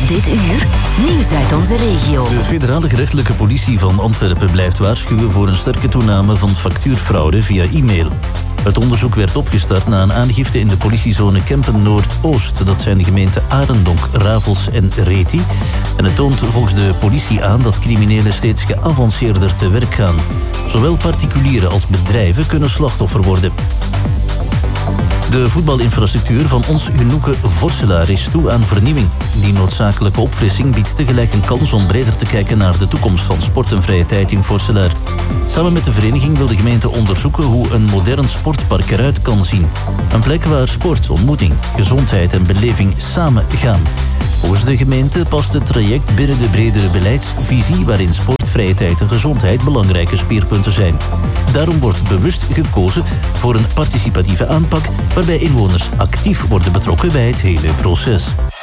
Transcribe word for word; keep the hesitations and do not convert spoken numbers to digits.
Dit uur, nieuws uit onze regio. De federale gerechtelijke politie van Antwerpen blijft waarschuwen voor een sterke toename van factuurfraude via e-mail. Het onderzoek werd opgestart na een aangifte in de politiezone Kempen Noord-Oost. Dat zijn de gemeenten Arendonk, Ravels en Reti. En het toont volgens de politie aan dat criminelen steeds geavanceerder te werk gaan. Zowel particulieren als bedrijven kunnen slachtoffer worden. De voetbalinfrastructuur van ons Genoegen Vorselaar is toe aan vernieuwing. Die noodzakelijke opfrissing biedt tegelijk een kans om breder te kijken naar de toekomst van sport en vrije tijd in Vorselaar. Samen met de vereniging wil de gemeente onderzoeken hoe een modern sportpark eruit kan zien. Een plek waar sport, ontmoeting, gezondheid en beleving samen gaan. Volgens de gemeente past het traject binnen de bredere beleidsvisie waarin sport, vrije tijd en gezondheid belangrijke speerpunten zijn. Daarom wordt bewust gekozen voor een participatieve aanpak waarbij inwoners actief worden betrokken bij het hele proces.